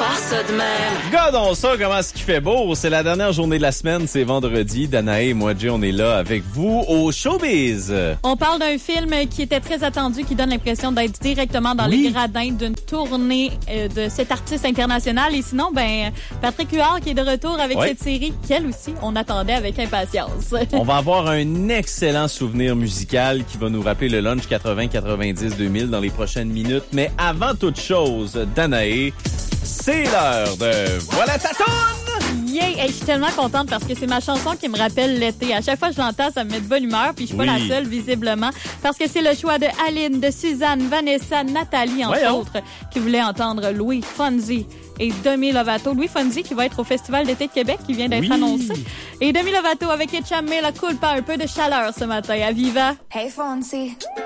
part ça de même. Regardons ça, comment est-ce qu'il fait beau. C'est la dernière journée de la semaine, c'est vendredi. Danae et moi, Jay, on est là avec vous au Showbiz. On parle d'un film qui était très attendu, qui donne l'impression d'être directement dans les gradins d'une tournée de cet artiste international. Et sinon, Patrick Huard qui est de retour avec cette série qu'elle aussi, on attendait avec impatience. On va avoir un excellent souvenir musical qui va nous rappeler le lunch 80-90-2000 dans les prochaines minutes. Mais avant toute chose, Danae, c'est l'heure de Voilà ta toune! Yeah! Hey, je suis tellement contente parce que c'est ma chanson qui me rappelle l'été. À chaque fois que je l'entends, ça me met de bonne humeur. Puis je suis pas la seule, visiblement. Parce que c'est le choix de Aline, de Suzanne, Vanessa, Nathalie, entre autres, qui voulaient entendre Louis Fonzi et Demi Lovato. Louis Fonzi qui va être au Festival d'été de Québec qui vient d'être annoncé. Et Demi Lovato avec Echame la Culpa, un peu de chaleur ce matin à Viva. Hey Fonzi.